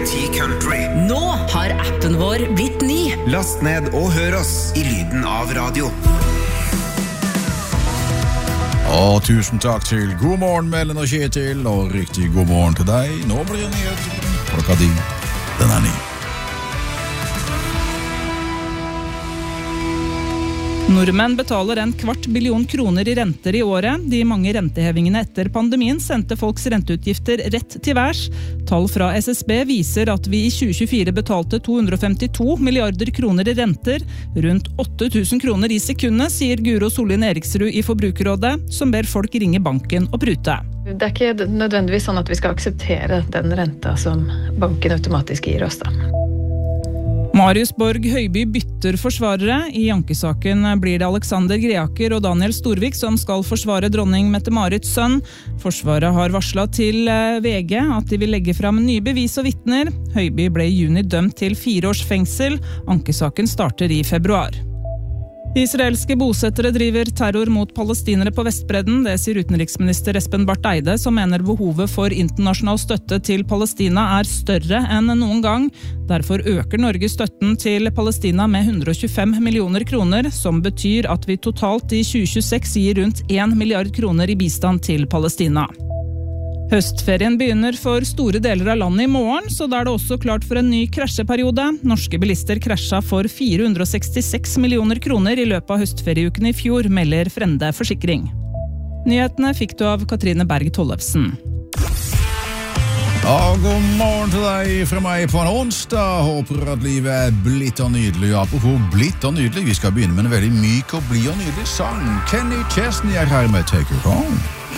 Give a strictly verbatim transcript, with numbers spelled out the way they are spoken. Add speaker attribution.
Speaker 1: ti Country.
Speaker 2: Nå har appen vår blitt ny.
Speaker 1: Last ned og hør oss i lyden av radio.
Speaker 3: Og tusen takk til God morgen, Mellen og Kjetil, og riktig god morgen til deg. Nå blir det nyhet. Klokka di, den er ny.
Speaker 4: Nordmenn betaler en kvart billion kroner i renter i året. De mange rentehevingene etter pandemien sendte folks renteutgifter rett til værs. Tall fra S S B viser at vi i tjue tjuefire betalte to hundre og femtito milliarder kroner i renter. Rundt åtte tusen kroner i sekundet, sier Guro Sollien Eriksrud i Forbrukerrådet, som ber folk ringe banken og prute.
Speaker 5: Det er ikke nødvendigvis sånn at vi skal akseptere den renta som banken automatisk gir oss da.
Speaker 4: Marius Borg Høiby bytter forsvarere. I ankesaken blir det Alexander Greaker og Daniel Storvik som skal forsvare dronning Mette-Marits sønn. Forsvaret har varslet til V G at de vil legge fram nye bevis og vittner. Høiby ble i juni dømt til fire års fengsel. Ankesaken starter i februar. Israelske bosettere driver terror mot palestinere på Vestbredden. Det sier utenriksminister Espen Barth Eide, som mener behovet for internasjonal støtte til Palestina er større enn noen gang. Derfor øker Norge støtten til Palestina med hundre og tjuefem millioner kroner, som betyr at vi totalt i tjue tjueseks gir rundt en milliard kroner i bistand til Palestina. Høstferien begynner for store deler av landet i morgen, så da er det også klart for en ny krasjeperiode. Norske bilister krasja for fire hundre og sekstiseks millioner kroner i løpet av høstferieuken i fjor, melder Frende Forsikring. Nyhetene fikk du av Katrine Berg Tollefsen.
Speaker 3: Ja, god morgen til deg fra meg på en onsdag. Håper at livet er blitt og nydelig. Apropos blitt og nydelig, vi skal begynne med en veldig myk og blid og nydelig sang. Kenny Chesney er her med Take It Home.